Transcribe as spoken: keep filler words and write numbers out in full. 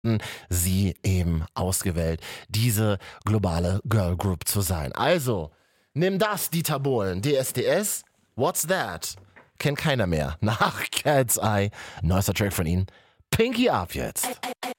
sie eben ausgewählt, diese globale Girl Group zu sein. Also, nimm das, Dieter Bohlen, D S D S, What's That? Kennt keiner mehr. Nach Cat's Eye, neuester Track von ihnen, Pinky Up jetzt.